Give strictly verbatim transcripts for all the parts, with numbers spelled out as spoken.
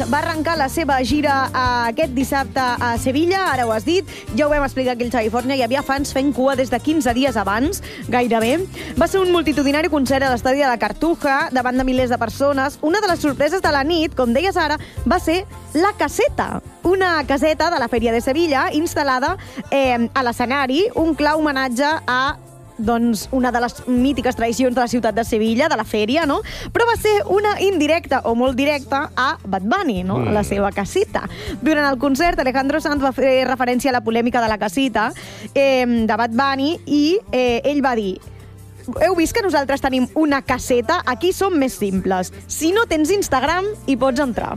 va arrencar la seva gira aquest dissabte a Sevilla, ara ho has dit, ja ho vam explicar aquí al Xavifornia, hi havia fans fent cua des de quinze dies abans, gairebé. Va ser un multitudinari concert a l'estadi de la Cartuja, davant de milers de persones. Una de les sorpreses de la nit, com deies ara, va ser la caseta, una caseta de la Fèria de Sevilla, instal·lada eh, a l'escenari, un clar homenatge a doncs, una de les mítiques tradicions de la ciutat de Sevilla, de la fèria, no? Però va ser una indirecta, o molt directa, a Bad Bunny, no? A la seva casita. Durant el concert, Alejandro Sanz va fer referència a la polèmica de la casita eh, de Bad Bunny i eh, ell va dir: heu vist que nosaltres tenim una caseta? Aquí som més simples. Si no tens Instagram, hi pots entrar.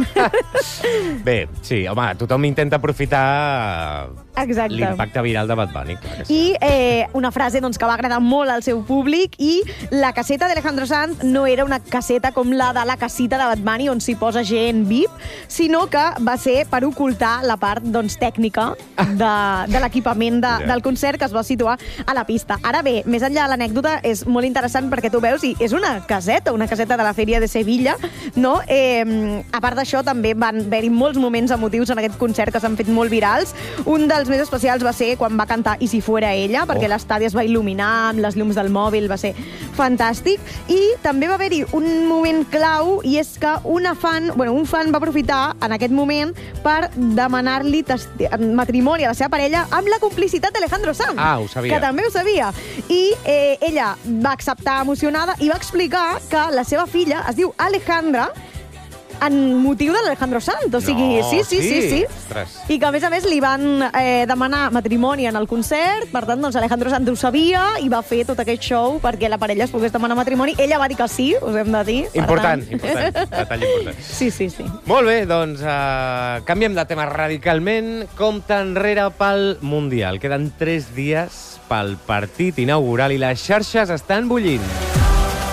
Bé, sí, home, tothom intenta aprofitar Exacte. l'impacte viral de Bad Bunny. Sí. I eh, una frase doncs, que va agradar molt al seu públic, i la caseta d'Alejandro Sanz no era una caseta com la de la casita de Bad Bunny, on s'hi posa gent V I P, sinó que va ser per ocultar la part doncs, tècnica de, de l'equipament de, del concert que es va situar a la pista. Ara bé, més enllà de l'anècdota, és molt interessant perquè tu veus i és una caseta, una caseta de la Fèria de Sevilla, no? Eh, a part d'això, també van haver-hi molts moments emotius en aquest concert que s'han fet molt virals. Un dels més especials va ser quan va cantar I si fuera ella, perquè oh. l'estadi es va il·luminar amb les llums del mòbil, va ser fantàstic. I també va haver-hi un moment clau, i és que una fan, bueno, un fan va aprofitar en aquest moment per demanar-li matrimoni a la seva parella amb la complicitat d'Alejandro Sanz. Ah, ho sabia. Que també ho sabia. I eh, ella va acceptar emocionada i va explicar que la seva filla es diu Alejandra en motiu de l'Alejandro Sanz. O sigui, no, sí, sí, sí, sí. Ostres. I que, a més a més, li van eh, demanar matrimoni en el concert. Per tant, doncs, Alejandro Sanz ho sabia i va fer tot aquest show perquè la parella es pogués demanar matrimoni. Ella va dir que sí, us hem de dir. Important, important. Detall important. Sí, sí, sí. Molt bé, doncs uh, canviem de tema radicalment. Compte enrere pel Mundial. Queden tres dies pel partit inaugural i les xarxes estan bullint.